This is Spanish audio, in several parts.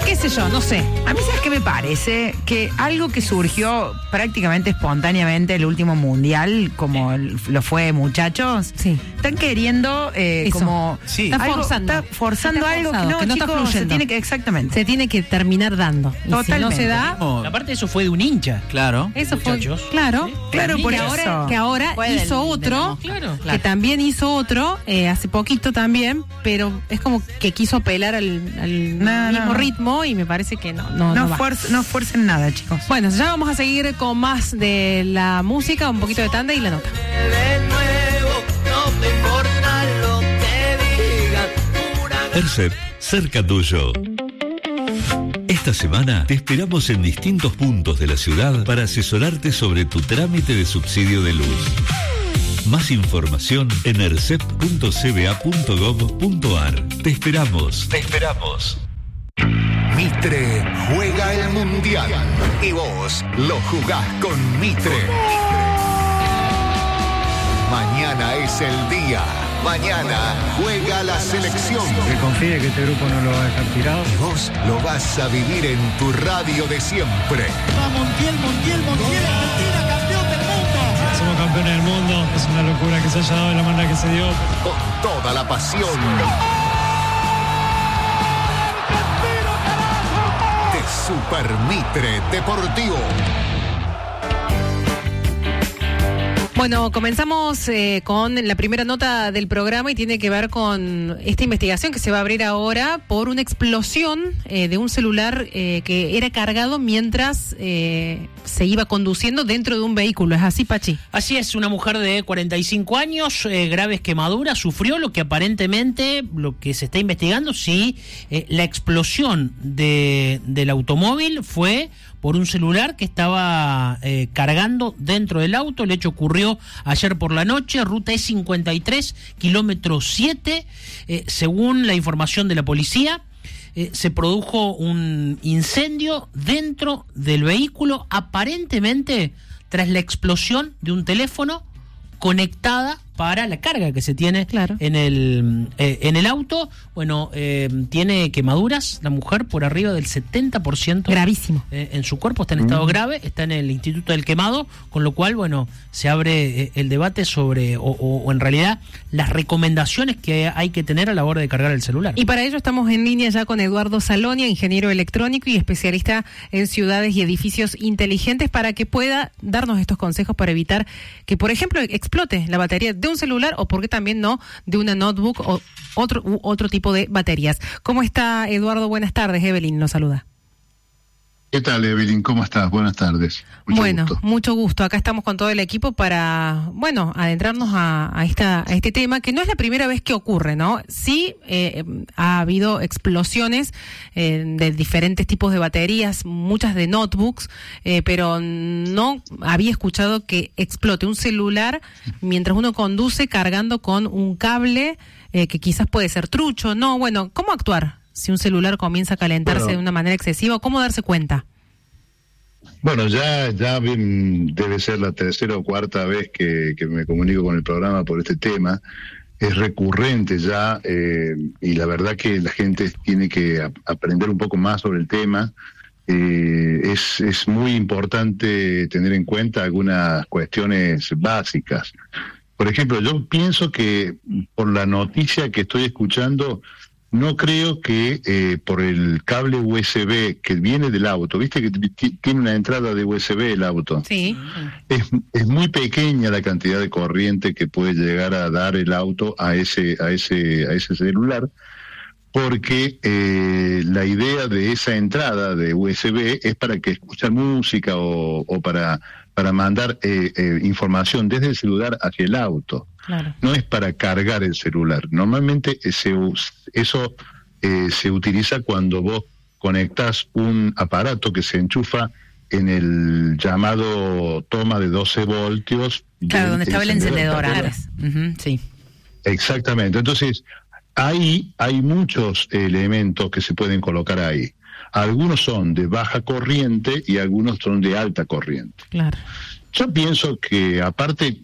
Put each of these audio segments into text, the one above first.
qué sé yo, no sé. A mí, ¿sabes qué me parece? Que algo que surgió prácticamente espontáneamente el último mundial, como lo fue Muchachos, Sí. están queriendo como... Sí. Está forzando. Está forzando Está algo forzado, que no, está chicos, se fluyendo. tiene que... Exactamente. Se tiene que terminar dando. Y Totalmente. si no se da, Aparte eso fue de un hincha. Claro. eso Muchachos. fue... Claro. Claro, por que eso. ahora, que ahora Fue hizo del otro, Claro. que también hizo otro, hace poquito también, pero es como que quiso apelar al mismo ritmo y me parece que no va. No fuercen nada, chicos. Bueno, ya vamos a seguir con más de la música, un poquito de tanda y la nota. De nuevo, no te importa lo que digan, pura ERCEP, cerca tuyo. Esta semana te esperamos en distintos puntos de la ciudad para asesorarte sobre tu trámite de subsidio de luz. Más información en ercep.cba.gov.ar. Te esperamos. Te esperamos. Mitre juega el Mundial y vos lo jugás con Mitre. Mañana es el día. Mañana juega la selección. Que confíe que este grupo no lo va a dejar tirado. Y vos lo vas a vivir en tu radio de siempre. Va Montiel, Argentina, campeón del mundo. Somos campeones del mundo. Es una locura que se haya dado de la manera que se dio. Con toda la pasión de Super Mitre Deportivo. Bueno, comenzamos con la primera nota del programa y tiene que ver con esta investigación que se va a abrir ahora por una explosión de un celular que era cargado mientras se iba conduciendo dentro de un vehículo. ¿Es así, Pachi? Así es, una mujer de 45 años, graves quemaduras, sufrió lo que aparentemente, lo que se está investigando, si la explosión del automóvil fue por un celular que estaba cargando dentro del auto. El hecho ocurrió ayer por la noche, ruta E53, kilómetro 7, según la información de la policía. Se produjo un incendio dentro del vehículo, aparentemente tras la explosión de un teléfono conectada para la carga que se tiene en el auto. Bueno, tiene quemaduras la mujer por arriba del 70%. Gravísimo. En su cuerpo, está en estado grave, está en el Instituto del Quemado, con lo cual, bueno, se abre el debate sobre, o en realidad, las recomendaciones que hay que tener a la hora de cargar el celular. Y para ello estamos en línea ya con Eduardo Salonia, ingeniero electrónico y especialista en ciudades y edificios inteligentes, para que pueda darnos estos consejos para evitar que, por ejemplo, explote la batería de un celular, o porque también no, de una notebook o otro tipo de baterías. ¿Cómo está, Eduardo? Buenas tardes. Evelyn nos saluda. ¿Qué tal, Evelyn? ¿Cómo estás? Buenas tardes. Mucho gusto. Acá estamos con todo el equipo para, adentrarnos a este tema, que no es la primera vez que ocurre, ¿no? Sí, ha habido explosiones de diferentes tipos de baterías, muchas de notebooks, pero no había escuchado que explote un celular mientras uno conduce cargando con un cable que quizás puede ser trucho. No, bueno, ¿cómo actuar si un celular comienza a calentarse de una manera excesiva? ¿Cómo darse cuenta? Bueno, ya debe ser la tercera o cuarta vez que me comunico con el programa por este tema. Es recurrente ya, y la verdad que la gente tiene que aprender un poco más sobre el tema. Es muy importante tener en cuenta algunas cuestiones básicas. Por ejemplo, yo pienso que por la noticia que estoy escuchando, no creo que por el cable USB que viene del auto, viste que tiene una entrada de USB el auto. Sí. Es muy pequeña la cantidad de corriente que puede llegar a dar el auto a ese celular, porque la idea de esa entrada de USB es para que escuchar música o para mandar información desde el celular hacia el auto. Claro. No es para cargar el celular. Normalmente eso se utiliza cuando vos conectás un aparato que se enchufa en el llamado toma de 12 voltios. Claro, donde estaba el encendedor antes. Sí. Exactamente. Entonces, ahí hay muchos elementos que se pueden colocar ahí. Algunos son de baja corriente y algunos son de alta corriente. Claro. Yo pienso que aparte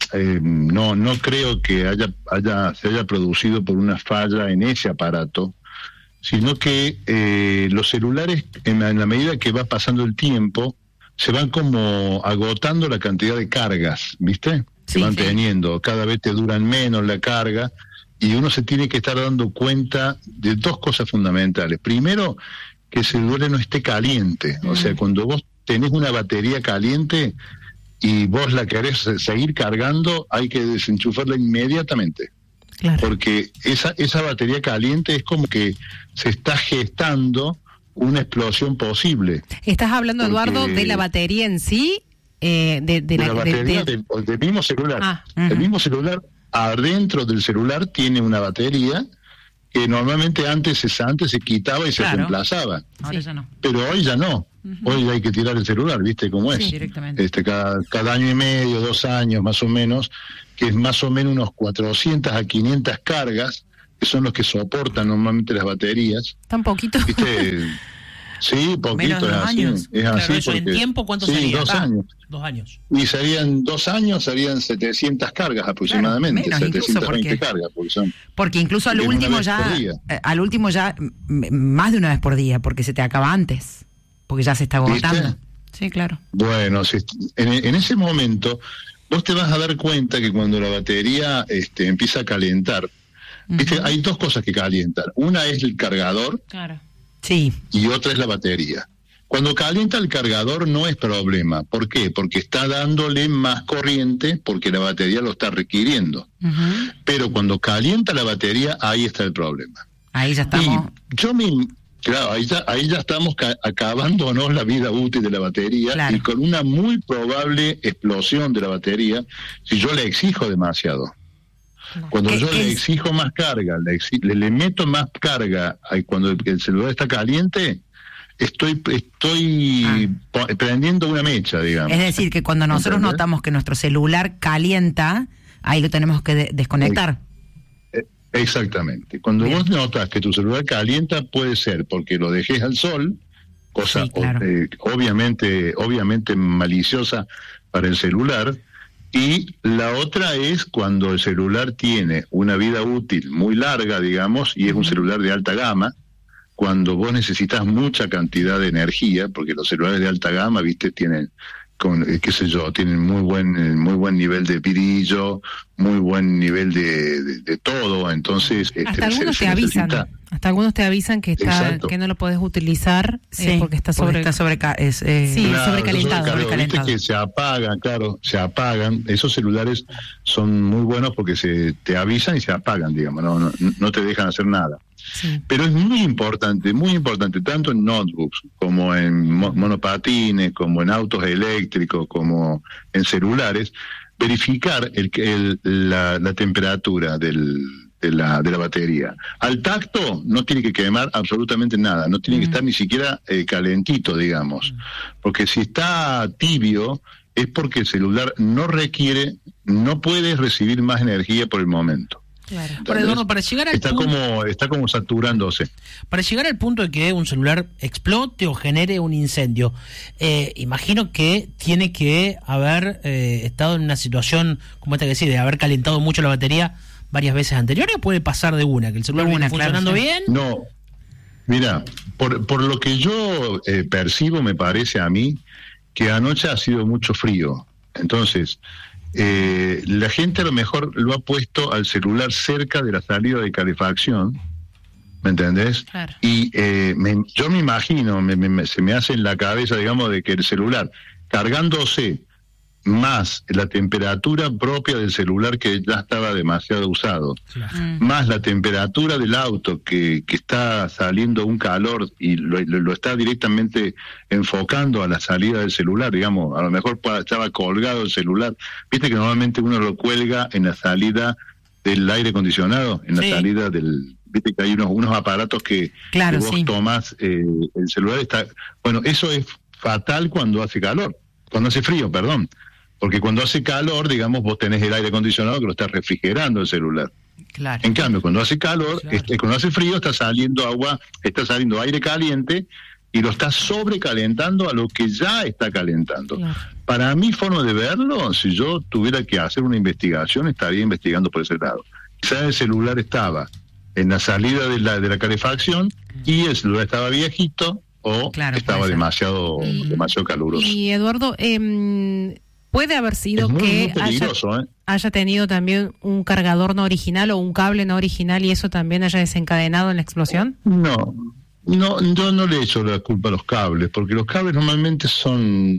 no creo que se haya producido por una falla en ese aparato, sino que los celulares, en la medida que va pasando el tiempo, se van como agotando la cantidad de cargas, ¿viste? Se van teniendo, cada vez te duran menos la carga, y uno se tiene que estar dando cuenta de dos cosas fundamentales. Primero, que el celular no esté caliente. O sea, cuando vos tenés una batería caliente y vos la querés seguir cargando, hay que desenchufarla inmediatamente. Claro. Porque esa batería caliente es como que se está gestando una explosión posible. ¿Estás hablando, Eduardo, de la batería en sí? De la batería del mismo celular. El mismo celular, adentro del celular tiene una batería que normalmente antes se quitaba y se reemplazaba. Ahora ya no. Pero hoy ya no. Hoy hay que tirar el celular, ¿viste cómo es? Directamente. Cada año y medio, 2 años más o menos, que es más o menos unos 400 a 500 cargas, que son los que soportan normalmente las baterías. ¿Tan poquito? ¿Viste? Sí, poquito, es así. Es claro, así eso porque, en tiempo, ¿cuánto sería? 2 años. 2 años. Y serían 2 años, serían 700 cargas aproximadamente, claro, menos, 720 cargas. Porque incluso al último ya más de una vez por día, porque se te acaba antes, porque ya se está agotando. ¿Viste? Sí, claro. Bueno, en ese momento vos te vas a dar cuenta que cuando la batería empieza a calentar, ¿viste? Hay 2 cosas que calientan. Una es el cargador. Claro. Sí. Y otra es la batería. Cuando calienta el cargador no es problema. ¿Por qué? Porque está dándole más corriente porque la batería lo está requiriendo. Pero cuando calienta la batería, ahí está el problema. Ahí ya estamos. Claro, ahí ya estamos acabándonos la vida útil de la batería, y con una muy probable explosión de la batería si yo le exijo demasiado. Cuando yo le exijo más carga, le meto más carga, cuando el celular está caliente, estoy prendiendo una mecha, digamos. Es decir, que cuando nosotros notamos que nuestro celular calienta, ahí lo tenemos que desconectar. Exactamente. Cuando vos notas que tu celular calienta, puede ser porque lo dejes al sol, cosa obviamente maliciosa para el celular. Y la otra es cuando el celular tiene una vida útil muy larga, digamos, y es un celular de alta gama, cuando vos necesitas mucha cantidad de energía, porque los celulares de alta gama, viste, tienen, tienen muy buen nivel de brillo, muy buen nivel de todo, entonces hasta algunos te avisan. Hasta algunos te avisan que que no lo podés utilizar porque está sobrecalentado. Viste que se apagan. Esos celulares son muy buenos porque te avisan y se apagan, digamos, no te dejan hacer nada. Sí. Pero es muy importante, tanto en notebooks como en monopatines, como en autos eléctricos, como en celulares, verificar la temperatura de la batería. Al tacto no tiene que quemar absolutamente nada, no tiene que estar ni siquiera calentito, digamos, porque si está tibio es porque el celular no puede recibir más energía por el momento. Claro. Pero Eduardo, para llegar al está como saturándose. Para llegar al punto de que un celular explote o genere un incendio, imagino que tiene que haber estado en una situación, como esta que decía, de haber calentado mucho la batería varias veces anteriores, o puede pasar de una, que el celular viene funcionando bien. No, mira, por lo que yo percibo, me parece a mí que anoche ha sido mucho frío. Entonces, la gente a lo mejor lo ha puesto al celular cerca de la salida de calefacción, ¿me entendés? Claro. Y yo me imagino, se me hace en la cabeza, digamos, de que el celular cargándose más la temperatura propia del celular que ya estaba demasiado usado, más la temperatura del auto que está saliendo un calor y lo está directamente enfocando a la salida del celular, digamos, a lo mejor estaba colgado el celular, viste que normalmente uno lo cuelga en la salida del aire acondicionado, en la salida viste que hay unos aparatos que vos tomás, el celular está, bueno, eso es fatal cuando hace frío, perdón. Porque cuando hace calor, digamos, vos tenés el aire acondicionado que lo está refrigerando el celular. Claro. En cambio, cuando hace calor, cuando hace frío, está saliendo aire caliente y lo está sobrecalentando a lo que ya está calentando. Claro. Para mi forma de verlo, si yo tuviera que hacer una investigación, estaría investigando por ese lado. Quizás el celular estaba en la salida de la calefacción y el celular estaba viejito o estaba demasiado caluroso. Y Eduardo, puede haber sido que haya tenido también un cargador no original o un cable no original y eso también haya desencadenado en la explosión. No, yo no le echo la culpa a los cables, porque los cables normalmente son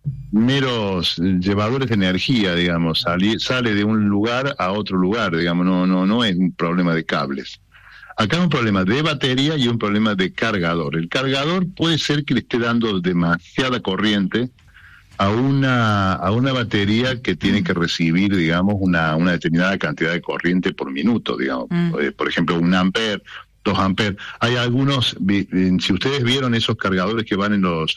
meros llevadores de energía, digamos, sale de un lugar a otro lugar, digamos, no es un problema de cables. Acá es un problema de batería y un problema de cargador. El cargador puede ser que le esté dando demasiada corriente a una batería que tiene que recibir, digamos, una determinada cantidad de corriente por minuto, digamos. Por ejemplo, 1 ampere, 2 amperes. Hay algunos, si ustedes vieron esos cargadores que van en los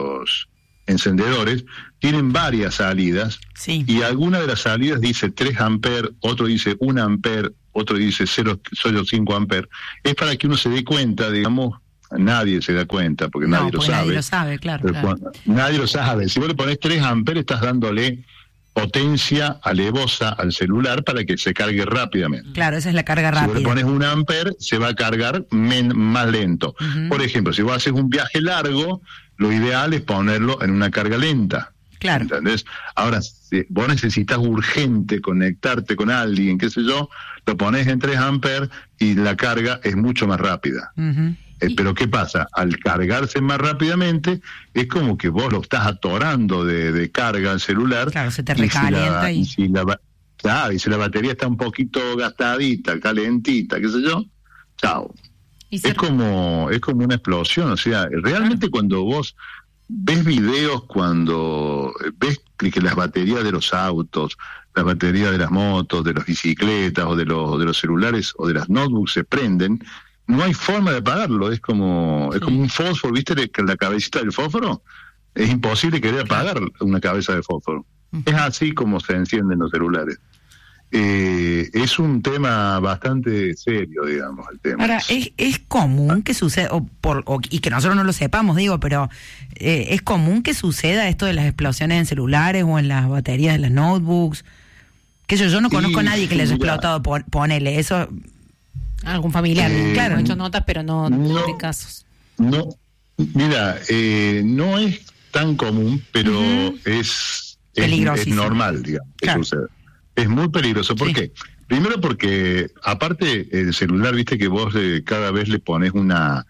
encendedores, tienen varias salidas, y alguna de las salidas dice 3 amperes, otro dice 1 ampere, otro dice 0,5 amperes. Es para que uno se dé cuenta, digamos. Nadie se da cuenta, porque nadie lo sabe. Nadie lo sabe, claro. Nadie lo sabe. Si vos le pones 3 amperes, estás dándole potencia alevosa al celular para que se cargue rápidamente. Claro, esa es la carga rápida. Si vos le pones 1 ampere, se va a cargar más lento. Por ejemplo, si vos haces un viaje largo, lo ideal es ponerlo en una carga lenta. Claro. ¿Entendés? Ahora, si vos necesitas urgente conectarte con alguien, qué sé yo, lo pones en 3 amperes y la carga es mucho más rápida. Pero ¿qué pasa? Al cargarse más rápidamente, es como que vos lo estás atorando de carga al celular. Claro, se te recalienta y si la batería está un poquito gastadita, calentita, qué sé yo, chao. Es como una explosión. O sea, realmente cuando vos ves videos, cuando ves que las baterías de los autos, las baterías de las motos, de las bicicletas o de los celulares o de las notebooks se prenden, no hay forma de apagarlo. Es como un fósforo, ¿viste la cabecita del fósforo? Es imposible querer apagar una cabeza de fósforo. Es así como se encienden los celulares. Es un tema bastante serio, digamos, el tema. Ahora, es común que suceda, y que nosotros no lo sepamos, digo, pero es común que suceda esto de las explosiones en celulares o en las baterías de las notebooks. Que yo no conozco a nadie que le haya explotado, ponele eso. Algún familiar, claro, he hecho notas, pero no de casos. No, mira, no es tan común, pero es normal, digamos, que suceda. Es muy peligroso. ¿Por qué? Primero porque, aparte, el celular, viste que vos cada vez le pones una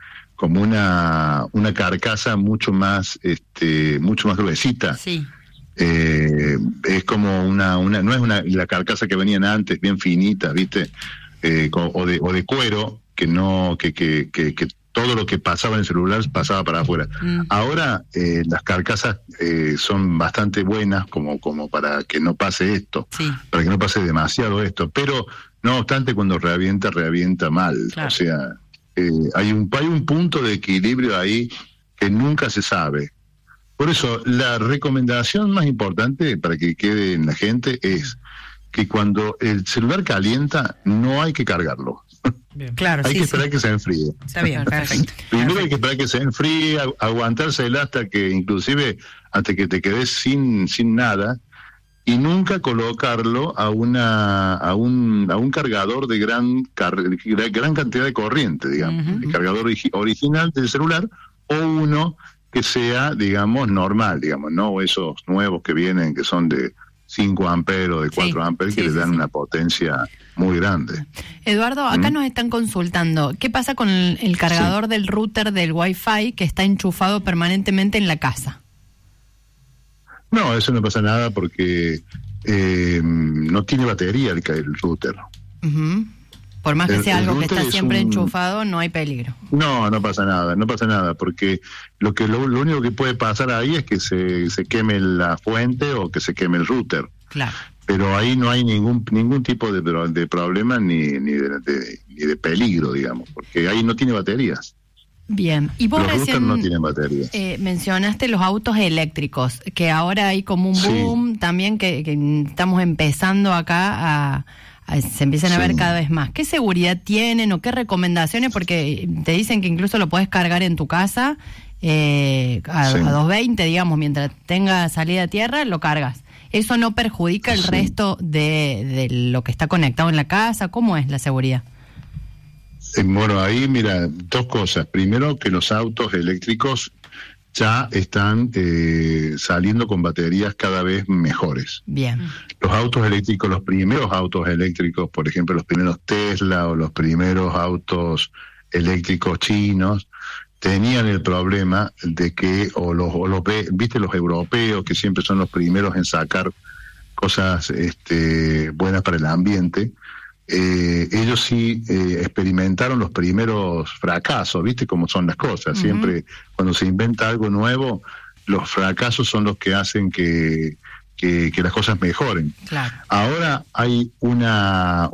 carcasa mucho más gruesita. Sí. Es como no es la carcasa que venían antes, bien finita, viste, o de cuero, que todo lo que pasaba en el celular pasaba para afuera. Ahora las carcasas son bastante buenas como para que no pase esto, para que no pase demasiado esto, pero no obstante, cuando revienta mal. Claro. O sea, hay un punto de equilibrio ahí que nunca se sabe. Por eso la recomendación más importante para que quede en la gente es que cuando el celular calienta no hay que cargarlo. Bien. Claro, hay que esperar que se enfríe. Está bien, perfecto. Primero hay que esperar que se enfríe, aguantársela hasta que te quedes sin nada, y nunca colocarlo a un cargador de gran cantidad de corriente, digamos. El cargador original del celular, o uno que sea, digamos, normal, digamos, no esos nuevos que vienen que son de 5 amperes o de 4 amperes que le dan una potencia muy grande. Eduardo, acá nos están consultando, ¿qué pasa con el cargador del router del Wi-Fi que está enchufado permanentemente en la casa? No, eso no pasa nada porque no tiene batería el router. Por más que sea algo que está siempre enchufado, no hay peligro. No pasa nada, porque lo único que puede pasar ahí es que se queme la fuente o que se queme el router. Claro. Pero ahí no hay ningún tipo de problema ni de peligro, digamos, porque ahí no tiene baterías. Bien, y vos los recién no tienen baterías. Mencionaste los autos eléctricos, que ahora hay como un boom también que estamos empezando acá se empiezan a ver cada vez más. ¿Qué seguridad tienen o qué recomendaciones? Porque te dicen que incluso lo puedes cargar en tu casa a 220, digamos, mientras tenga salida a tierra, lo cargas. ¿Eso no perjudica el resto de lo que está conectado en la casa? ¿Cómo es la seguridad? Bueno, ahí mira, dos cosas. Primero, que los autos eléctricos ya están saliendo con baterías cada vez mejores. Bien. Los autos eléctricos, los primeros autos eléctricos, por ejemplo, los primeros Tesla o los primeros autos eléctricos chinos, tenían el problema de que, viste, los europeos, que siempre son los primeros en sacar cosas buenas para el ambiente, ellos sí experimentaron los primeros fracasos, viste cómo son las cosas. Siempre cuando se inventa algo nuevo, los fracasos son los que hacen que las cosas mejoren. Claro. Ahora hay una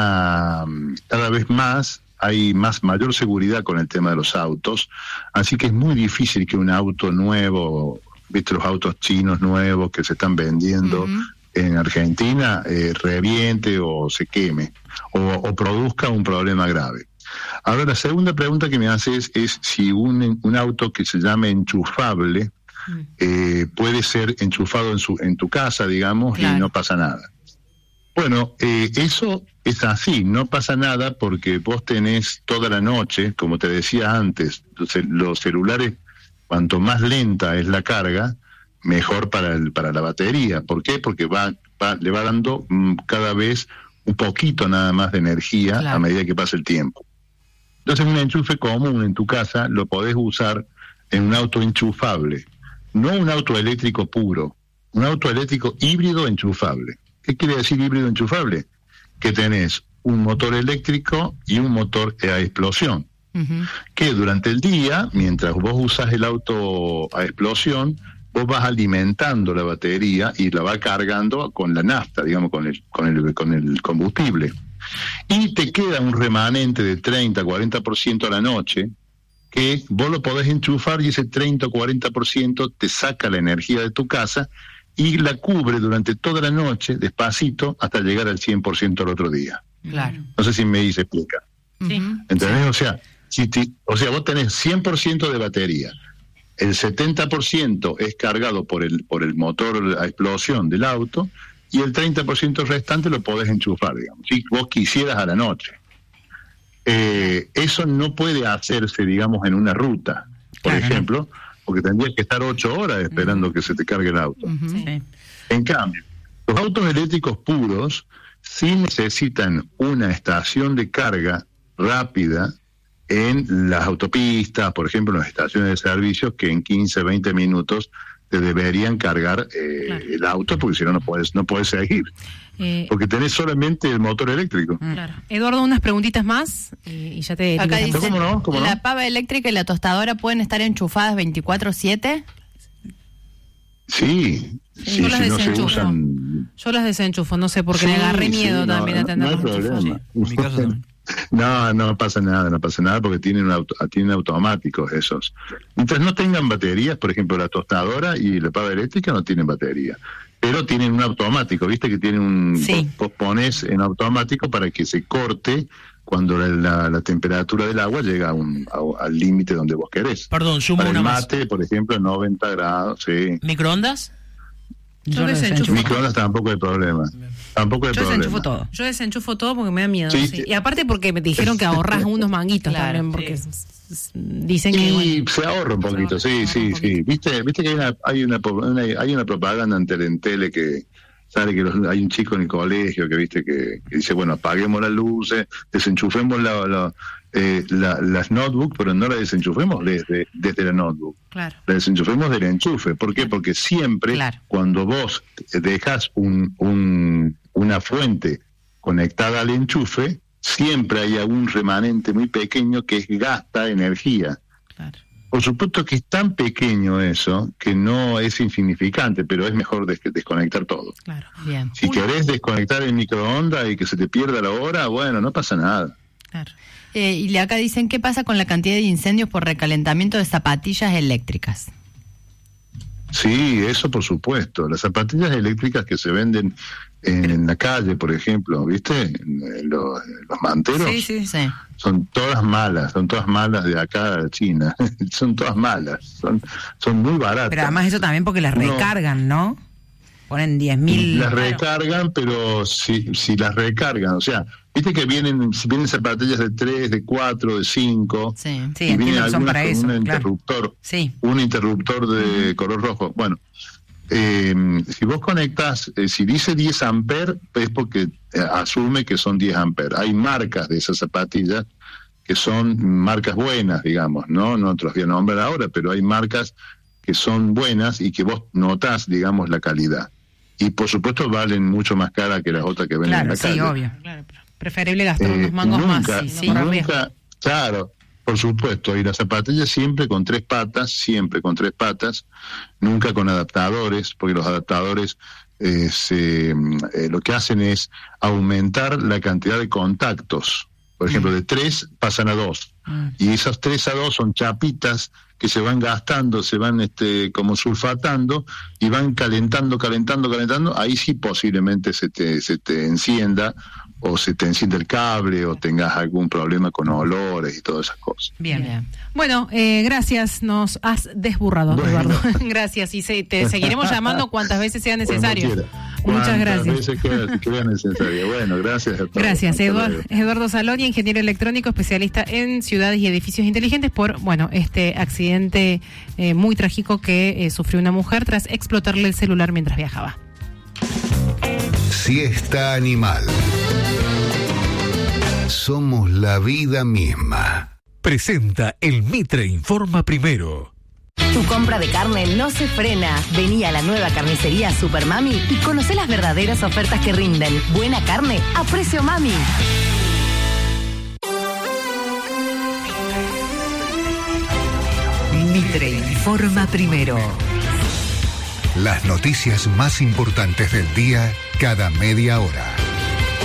cada vez más hay mayor seguridad con el tema de los autos, así que es muy difícil que un auto nuevo, viste los autos chinos nuevos que se están vendiendo en Argentina, reviente o se queme o produzca un problema grave. Ahora, la segunda pregunta que me haces es si un auto que se llame enchufable puede ser enchufado en tu casa, digamos, y no pasa nada. Bueno, eso es así, no pasa nada porque vos tenés toda la noche, como te decía antes, los celulares, cuanto más lenta es la carga, mejor para la batería. ¿Por qué? Porque le va dando cada vez un poquito nada más de energía a medida que pasa el tiempo. Entonces, un enchufe común en tu casa lo podés usar en un auto enchufable, no un auto eléctrico puro, un auto eléctrico híbrido enchufable. ¿Qué quiere decir híbrido enchufable? Que tenés un motor eléctrico y un motor a explosión. Que durante el día, mientras vos usás el auto a explosión, vos vas alimentando la batería y la vas cargando con la nafta, digamos, con el combustible. Y te queda un remanente de 30-40% a la noche, que vos lo podés enchufar y ese 30 o 40% te saca la energía de tu casa y la cubre durante toda la noche, despacito, hasta llegar al 100% el otro día. Claro. No sé si me explica. Sí. ¿Entendés? O sea, vos tenés 100% de batería, el 70% es cargado por el motor a explosión del auto y el 30% restante lo podés enchufar, digamos, si vos quisieras a la noche. Eso no puede hacerse, digamos, en una ruta, por ejemplo, porque tendrías que estar 8 horas esperando que se te cargue el auto. Sí. En cambio, los autos eléctricos puros sí necesitan una estación de carga rápida en las autopistas, por ejemplo, en las estaciones de servicios, que en 15, 20 minutos te deberían cargar el auto, porque si no, no puedes seguir. Porque tenés solamente el motor eléctrico. Claro. Eduardo, unas preguntitas más y ya te... Acá dice, ¿Cómo no? ¿la pava eléctrica y la tostadora pueden estar enchufadas 24/7? Sí. Yo las desenchufo. Yo las desenchufo, no sé, porque le agarré miedo también a tener los enchufos. En mi caso también. No pasa nada porque tienen automáticos esos. Mientras no tengan baterías, por ejemplo, la tostadora y la pava eléctrica no tienen batería, pero tienen un automático, viste que tienen vos pones en automático para que se corte cuando la temperatura del agua llega al límite donde vos querés. Perdón, sumo para una el más. mate, por ejemplo, 90 grados, sí. ¿Microondas? Yo desenchufo. Microondas tampoco hay problema. Desenchufo todo. Yo desenchufo todo porque me da miedo. Sí. Sí. Y aparte porque me dijeron que ahorras unos manguitos también, porque dicen que... Y se ahorra un poquito, sí. Viste que hay una propaganda en tele que sale que hay un chico en el colegio que viste que dice, bueno, apaguemos las luces, desenchufemos las notebooks, pero no la desenchufemos desde la notebook. Claro. La desenchufemos del enchufe. ¿Por qué? Porque siempre cuando vos dejas una fuente conectada al enchufe, siempre hay algún remanente muy pequeño que gasta energía. Claro. Por supuesto que es tan pequeño eso que no es insignificante, pero es mejor desconectar todo. Claro. Bien. Si querés desconectar el microondas y que se te pierda la hora, bueno, no pasa nada. Claro. Y acá dicen, ¿qué pasa con la cantidad de incendios por recalentamiento de zapatillas eléctricas? Sí, eso por supuesto. Las zapatillas eléctricas que se venden en la calle, por ejemplo, ¿viste? Los manteros. Sí. Son todas malas de acá de China. Son todas malas, son muy baratas. Pero además eso también porque las recargan, ¿no? Ponen 10.000. Las recargan, pero si las recargan, o sea, Viste que vienen zapatillas de 3, de 4, de 5. Sí, y vienen algunas para con eso, un interruptor. Sí. Un interruptor de color rojo. Bueno, si vos conectas, si dice 10 amperes, es porque asume que son 10 amperes. Hay marcas de esas zapatillas que son marcas buenas, digamos, ¿no? No te las voy a nombrar ahora, pero hay marcas que son buenas y que vos notás, digamos, la calidad. Y por supuesto valen mucho más cara que las otras que venden en la calle. Sí, obvio. Claro, preferible gastar unos mangos más. Sí, nunca, claro, por supuesto. Y las zapatillas siempre con 3 patas, nunca con adaptadores, porque los adaptadores lo que hacen es aumentar la cantidad de contactos. Por ejemplo, de 3 pasan a 2. Y esas 3 a 2 son chapitas que se van gastando, se van como sulfatando y van calentando. Ahí sí posiblemente se te encienda, o se te enciende el cable, o tengas algún problema con olores y todas esas cosas. Bien. Bueno, gracias, nos has desburrado, Eduardo. Gracias, y te seguiremos llamando cuantas veces sea necesario. Muchas gracias. Veces que sea necesario. Bueno, gracias a todos. Gracias, Eduardo Saloni, ingeniero electrónico, especialista en ciudades y edificios inteligentes, por este accidente muy trágico que sufrió una mujer tras explotarle el celular mientras viajaba. Siesta Animal. Somos la vida misma. Presenta el Mitre Informa Primero. Tu compra de carne no se frena. Vení a la nueva carnicería Super Mami y conocé las verdaderas ofertas que rinden. Buena carne a precio mami. Mitre Informa Primero. Las noticias más importantes del día cada media hora.